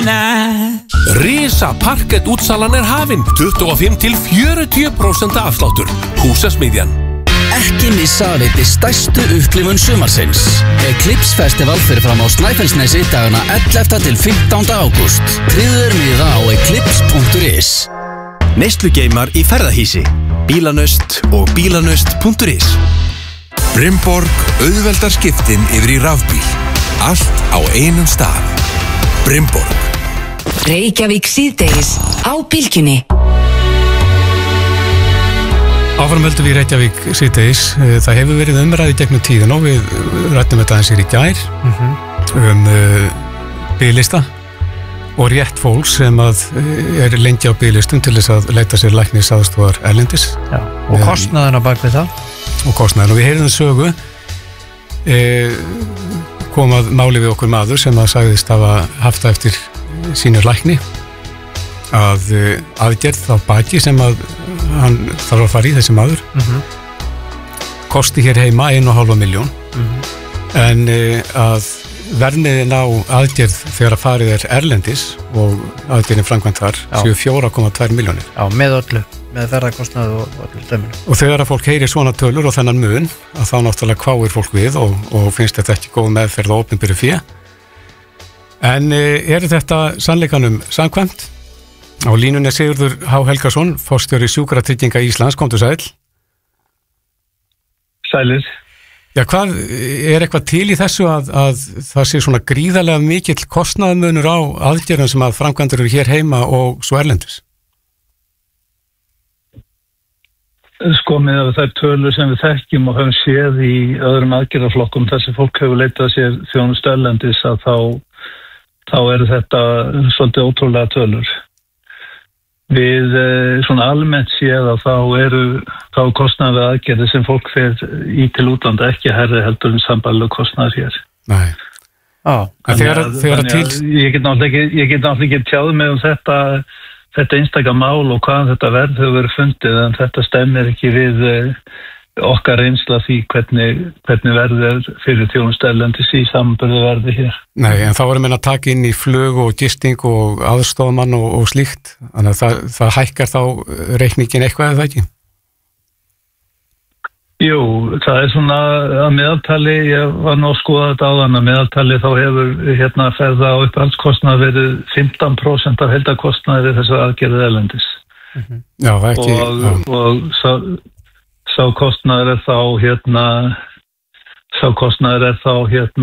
Risa parkett útsalan hafin 25-40% afsláttur. Húsasmiðjan. Ekki missa að veiti stærstu upplifun sumarsins. Eclipse Festival fyrir fram á Snæfellsnesi dagana 11. til 15. ágúst. Tryggður miða á eclipse.is. Neyslugeimar í ferðahýsi. Bílanöst og bílanöst.is. Brimborg auðveldar skiptin yfir í rafbíl. Allt á einum stað. Brimborg. Reykjavík síðdegis á Bylgjunni. Áframhöldum við Reykjavík síðdegis. Það hefur verið umræði gegnum tíðina og við ræddum þetta aðeins í gær biðlista og rétt fólk sem er lengi á biðlistum til þess að leita sér læknisaðstoðar erlendis. Já, og kostnaðurinn á bak við það. Og kostnaðurinn. Og við heyrðum sögu kom að máli við okkur maður sem sagðist hafa haft það eftir sínur lækni að aðgerð á baki sem hann þarf að fara í, þessi maður kosti hér heima 1,5 milljón en að verðmiðin á aðgerð þegar að farið erlendis og aðgerðin framkvæmt þar séu 4,2 milljónir. Já, með öllu, með ferðarkostnað og öllu dæminu. Og þegar að fólk heyrir svona tölur og þennan mun að þá náttúrulega hváir fólk við og finnst þetta ekki góð meðferð og opinberu fé. En þetta sannleikanum samkvæmt? Á línunni Sigurður H. Helgason, forstjóri Sjúkratrygginga Íslands, komdu sæll. Sælir. Já, hvað eitthvað til í þessu að það sé svona gríðarlega mikill kostnaðarmunur á aðgerðum sem að framkvæmdur eru hér heima og svo erlendis? Sko, með þær tölur sem við þekkjum og höfum séð í öðrum aðgerðarflokkum þar sem fólk hefur leitað sér þjónustu erlendis að þá eru þetta svolítið ótrúlega tölur. Við svona almennt séð að þá kostnaður við aðgerðir sem fólk fer í til útlanda ekki herri heldur sambærileg kostnaður hér. Nei. Ég get náttúrulega ekki tjáð mig þetta einstaka mál og hvað þetta verð hefur verið fundið en þetta stemmir ekki við okkar reynsla því hvernig verður fyrir þjónustu erlendis í samanburði verði hér. Nei, en þá erum við að taka inn í flug og gisting og aðstoðmann og slíkt, þannig að það hækkar þá reikningin eitthvað eða ekki? Jú, það er svona að meðaltali, ég var nú að skoða þetta áðan að meðaltali þá hefur ferða á uppihaldskostnað verið 15% af heildarkostnaði við þessar aðgerðir erlendis. Já, ekki. Og sá kostnaður er þá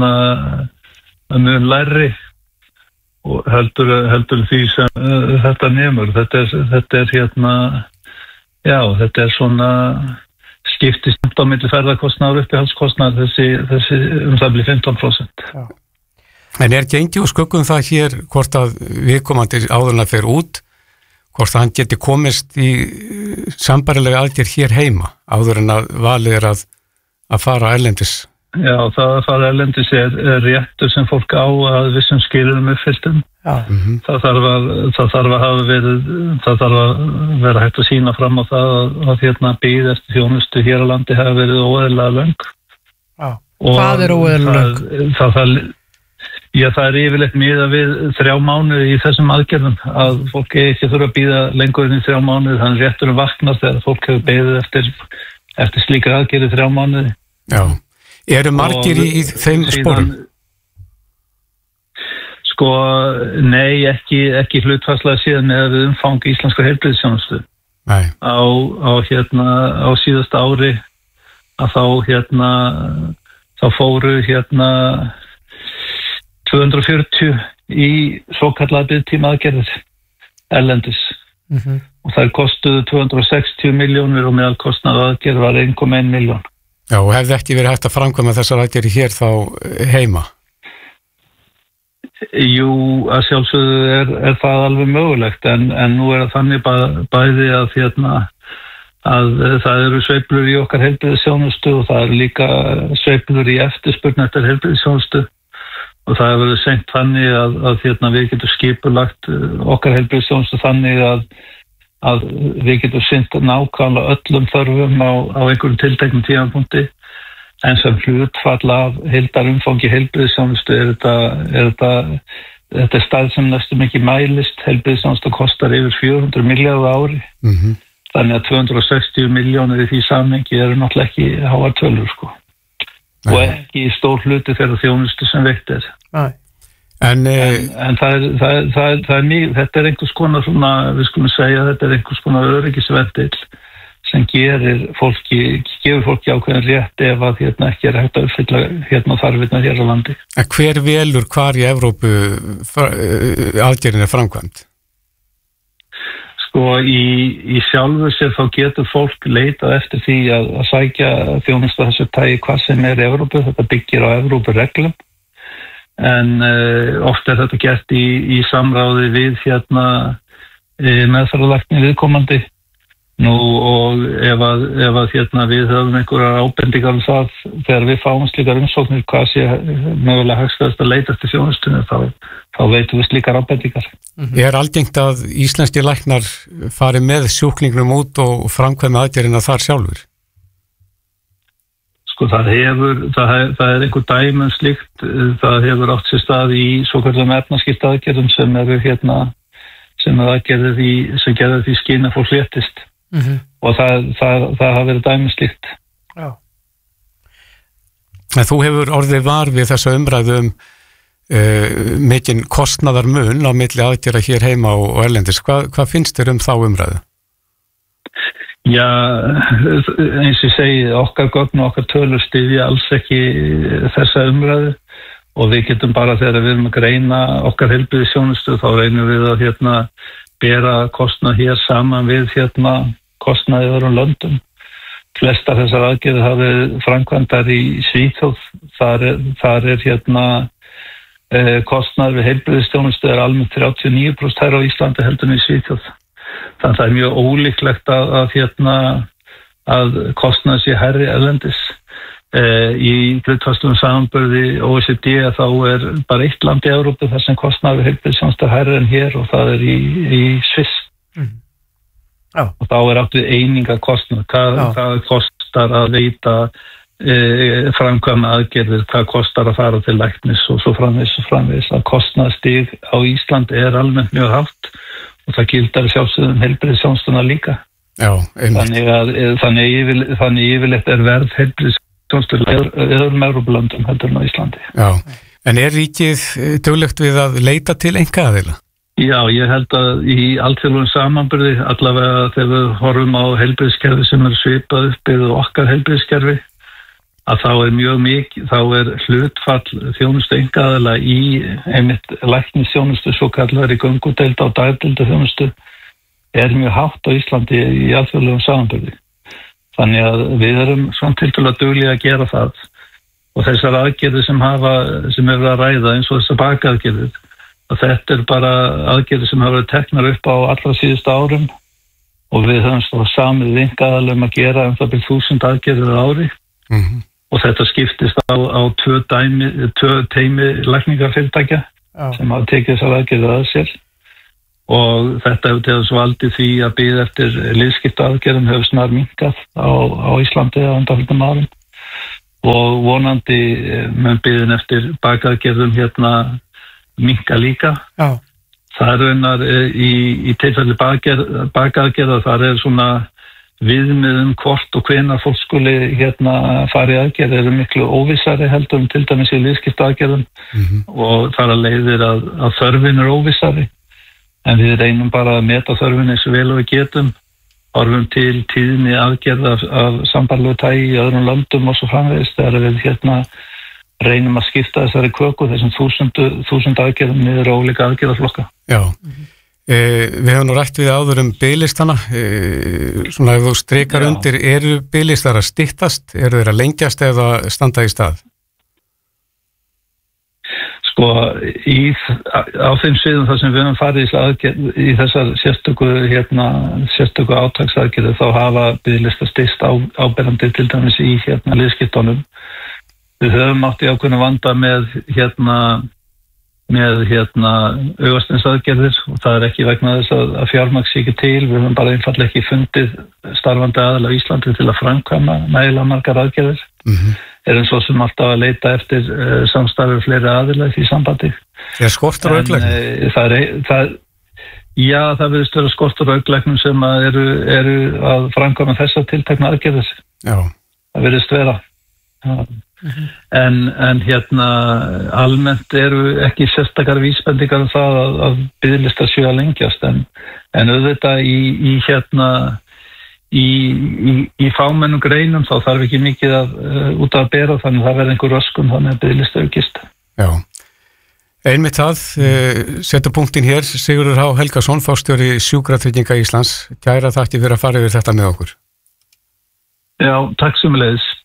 mun læri og heldur því sem þetta nemur. Þetta er svona skiptist á milli ferðarkostnaður uppihaldskostnaður þessi það blir 15%. Já. En gengið og skuggum það hér hvort að viðkomandi áðurinn að fer út hvort að hann geti komist í sambærilega aðgerð hér heima áður en að valið er að fara erlendis? Já, það að fara erlendis er réttur sem fólk á að vissum skilurum uppfylltum. Það þarf að vera hægt að sýna fram á það að bíð eftir þjónustu hér á landi hafa verið óeðlilega löng. Hvað er óeðlilega löng? Já, það er yfirleitt miðað við 3 mánuði í þessum aðgerðum að fólk ekki þurfa að bíða lengur en í 3 mánuði, þannig rétturum vaknar þegar fólk hefur beðið eftir slíkar aðgerði 3 mánuði. Já, eru margir í þeim sporum? Sko, nei, ekki hlutfallslega síðan með umfang íslenskar heilbrigðisþjónustu. Nei. Á síðasta ári að þá fóru 240 í svokallaða biðtíma aðgerðir erlendis og þær kostuðu 260 milljónir og meðal kostnaður aðgerð var 1,1 milljón. Já, og hefði ekki verið hægt að framkvæma þessar aðgerðir hér þá heima? Jú, að sjálfsögðu er það alveg mögulegt en nú er það þannig bæði að það eru sveiflur í okkar heilbrigðisþjónustu og það eru líka sveiflur í eftirspurn eftir heilbrigðisþjónustu og það hefur verið seint þannig að við getum skipulagt okkar heilbrigðisþjónustu þannig að við getum sinnt nákvæmlega öllum þörfum á einhverjum tilteknum tímapunkti en sem hlutfall af heildarumfangi heilbrigðisþjónustu er þetta þetta stærð sem næstum ekki mælist, heilbrigðisþjónusta kostar yfir 400 milljarða á ári. Þannig að 260 milljónir í því samhengi eru náttúrulega ekki háar tölur, sko. Og ekki stór hluti þeirra þjónustu sem veitt er. En þetta einhvers konar svona, við skulum segja, þetta einhvers konar öryggisventil sem gefur fólki ákveðin rétt ef að ekki hægt að uppfylla þarfirnar hér á landi. En hver velur hvar í Evrópu aðgerðin framkvæmt? Sko, í sjálfu sér þá getur fólk leitað eftir því að sækja þjónustu þessu tagi hvað sem í Evrópu, þetta byggir á Evrópureglum. En oft þetta gert í samráði við meðferðarlækni viðkomandi. Nú og ef að við höfum einhverjar ábendingar það þegar við fáum slíkar umsóknir hvað sé mögulega hagstæðast að leita eftir þjónustunni þá veitum við slíkar ábendingar. Algengt að íslenskir læknar fari með sjúklingnum út og framkvæmi aðgerðina þar sjálfur? Sko það er einhver dæmi slíkt, það hefur átt sér stað í svokölluðum efnaskipta aðgerðum sem eru sem gerði því skyn að fólk léttist. Og það hafa verið dæmi slíkt. Já. En þú hefur orðið var við þessa umræðu mikinn kostnaðarmun á milli aðgerða hér heima og erlendis. Hvað finnst þér þá umræðu? Já, eins og ég segi, okkar gögn og okkar tölur styðja alls ekki þessa umræðu og við getum bara þegar við erum að greina okkar heilbrigðisþjónustu þá reynum við að bera kostnað hér saman við kostnað í öðrum löndum. Flestar þessar aðgerðir hafa verið framkvæmdar í Svíþjóð, þar er kostnaður við heilbrigðisþjónustu almennt 39% hærra á Íslandi heldur en í Svíþjóð. Þannig að það er mjög ólíklegt að kostnaður sé hærri erlendis. Í hlutfallslegum samanburði OECD þá er bara eitt land í Evrópu þar sem kostnaður við heilbrigðisþjónustu hærri en hér og það er í Sviss. Og þá er átt við einingakostnað. Hvað kostar að veita framkvæma aðgerðir, hvað kostar að fara til læknis og svo framvegis. Að kostnaðarstig á Íslandi er almennt mjög hátt og það gildar sjálfsögðum heilbrigðisþjónustuna líka. Já, þannig yfirleitt er verð heilbrigðisþjónustu í öðrum Evrópulöndum heldur en á Íslandi. Já, en er ríkið duglegt við að leita til einkaaðila? Já, ég held að í alþjóðlegum samanburði, allavega þegar við horfum á heilbrigðiskerfi sem er svipað uppbyggð okkar heilbrigðiskerfi, að þá er hlutfall þjónustu einkaaðila í einmitt læknisþjónustu svo kallar í göngudeilda og dagdeilda þjónustu er mjög hátt á Íslandi í alþjóðlegum samanburði. Þannig að við erum svona tiltölulega duglega að gera það og þessar aðgerðir sem er verið að ræða eins og þessar bakaðgerðir og þetta er bara aðgerðir sem hafa verið teknar upp á allra síðustu árum og við höfum samið við einkaaðilum að gera það byrð 1000 aðgerðir á ári. Og þetta skiptist á tvö teymi lækningafyrirtækja sem hafa tekið þessar aðgerðir að sér og þetta hefur til þess valdið því að bíða eftir liðskiptaaðgerðum hefur snar minnkað á Íslandi á undanförnum árum og vonandi með biðin eftir bakaðgerðum minnka líka. Já. Það er raunar í tilfelli bakaðgerða þar er svona viðmiðum hvort og hvenær fólk skuli fara í aðgerð eru miklu óvissari heldur til dæmis í liðskiptaaðgerðum og þar að leiðir að þörfin er óvissari en við reynum bara að meta þörfin eins og vel og við getum horfum til tíðni aðgerð af sambærilegu tagi í öðrum löndum og svo framvegis þegar við reynum að skipta þessari köku þessum 1000 aðgerðum niður ólíka aðgerðaflokka. Já. Við hefum nú rætt við áður biðlistana, svona ef þú strikar undir, eru biðlistar að styttast, eru þeir að lengjast eða standa í stað? Sko, á þeim sviðum þar sem við höfum farið í þessar sérstöku átaksaðgerðir þá hafa biðlistar styst áberandi til dæmis í liðskiptunum. Við höfum átt í ákveðnu vanda með augasteinsaðgerðir og það er ekki vegna þess að fjármagn sé ekki til, við höfum bara einfaldlega ekki fundið starfandi aðila á Íslandi til að framkvæma nægilega margar aðgerðir. erum svo sem alltaf að leita eftir samstarfi fleiri aðila í því sambandi. Skortur á augnlæknum? Já, það virðist vera skortur á augnlæknum sem eru að framkvæma þessar tiltekna aðgerðir. Já. Það virðist vera. En almennt eru ekki sérstakar vísbendingar það að biðlistar séu að lengjast en auðvitað í fámennum greinum þá þarf ekki mikið út að bera þannig að það verði einhver röskun þannig að biðlistar aukist. Já. Einmitt það, setur punktinn hér, Sigurður H. Helgason, forstjóri Sjúkratrygginga Íslands. Kæra þakki fyrir að fara yfir þetta með okkur. Já, takk sömuleiðis.